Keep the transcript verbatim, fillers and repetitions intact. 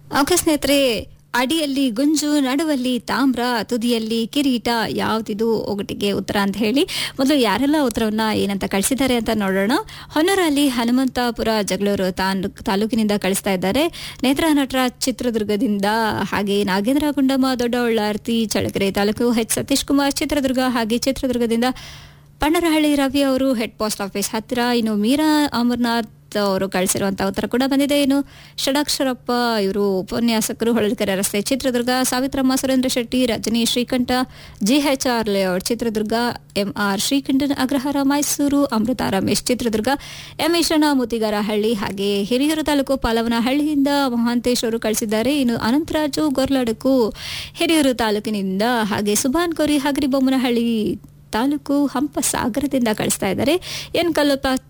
Okay ಸ್ನೇಹಿತರೆ, ಅಡಿಯಲ್ಲಿ ಗುಂಜು, ನಡುವಲ್ಲಿ ತಾಮ್ರ, ತುದಿಯಲ್ಲಿ ಕಿರೀಟ, ಯಾವ್ದಿದು ಒಗಟಿಗೆ ಉತ್ತರ ಅಂತ ಹೇಳಿ ಮೊದಲು ಯಾರೆಲ್ಲ ಉತ್ತರವನ್ನ ಏನಂತ ಕಳಿಸಿದ್ದಾರೆ ಅಂತ ನೋಡೋಣ. ಹೊನ್ನೂರಲ್ಲಿ ಹನುಮಂತಪುರ ಜಗಳೂರು ತಾಲೂಕಿನಿಂದ ಕಳಿಸ್ತಾ ಇದ್ದಾರೆ. ನೇತ್ರ ನಟರಾಜ್ ಚಿತ್ರದುರ್ಗದಿಂದ, ಹಾಗೆ ನಾಗೇಂದ್ರ ಗುಂಡಮ್ಮ ದೊಡ್ಡಬಳ್ಳಾರ್ತಿ ಚಳ್ಳಕೆರೆ ತಾಲೂಕು, ಎಚ್ ಸತೀಶ್ ಕುಮಾರ್ ಚಿತ್ರದುರ್ಗ, ಹಾಗೆ ಚಿತ್ರದುರ್ಗದಿಂದ ಪಣ್ಣರಹಳ್ಳಿ ರವಿ ಅವರು ಹೆಡ್ ಪೋಸ್ಟ್ ಆಫೀಸ್ ಹತ್ತಿರ. ಇನ್ನು ಮೀರಾ ಅಮರ್ನಾಥ್ ಅವರು ಕಳಿಸಿರುವಂತಹ ಉತ್ತರ ಕೂಡ ಬಂದಿದೆ. ಇನ್ನು ಷಡಾಕ್ಷರಪ್ಪ ಇವರು ಉಪನ್ಯಾಸಕರು, ಹೊಳಲ್ಕೆರೆ ರಸ್ತೆ ಚಿತ್ರದುರ್ಗ. ಸಾವಿತ್ರಮ್ಮ ಸುರೇಂದ್ರ ಶೆಟ್ಟಿ, ರಜನಿ ಶ್ರೀಕಂಠ, GHR layout Chitradurga. M R Srikantan Agrahara Mysuru. ಅಮೃತ ರಮೇಶ್ ಚಿತ್ರದುರ್ಗ. ಎಂ ಈಶಣ್ಣ ಮುತಿಗಾರಹಳ್ಳಿ, ಹಾಗೆ ಹಿರಿಯೂರು ತಾಲೂಕು ಪಾಲವನಹಳ್ಳಿಯಿಂದ ಮಹಾಂತೇಶ್ ಅವರು ಕಳಿಸಿದ್ದಾರೆ. ಇನ್ನು ಅನಂತರಾಜು ಗೊರ್ಲಡಕು ಹಿರಿಯೂರು ತಾಲೂಕಿನಿಂದ, ಹಾಗೆ ಸುಭಾನ್ ಕೋರಿ ಹಗರಿಬೊಮ್ಮನಹಳ್ಳಿ ತಾಲೂಕು ಹಂಪಸಾಗರದಿಂದ ಕಳಿಸ್ತಾ ಇದ್ದಾರೆ. ಎನ್ ಕಲ್ಲಪ್ಪ